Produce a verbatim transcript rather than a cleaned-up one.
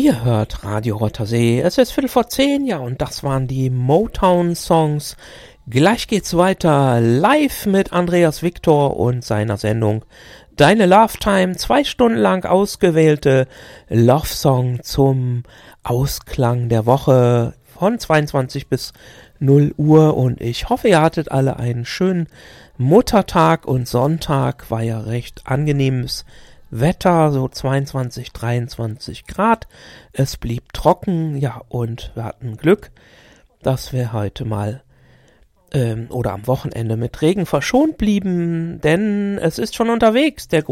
Ihr hört Radio Rottersee, es ist Viertel vor zehn, ja, und das waren die Motown-Songs. Gleich geht's weiter, live mit Andreas Victor und seiner Sendung Deine Love Time, zwei Stunden lang ausgewählte Love-Song zum Ausklang der Woche von zweiundzwanzig bis null Uhr, und ich hoffe, ihr hattet alle einen schönen Muttertag, und Sonntag war ja recht angenehmes Wetter, so zweiundzwanzig, dreiundzwanzig Grad. Es blieb trocken, ja, und wir hatten Glück, dass wir heute mal ähm, oder am Wochenende mit Regen verschont blieben, denn es ist schon unterwegs der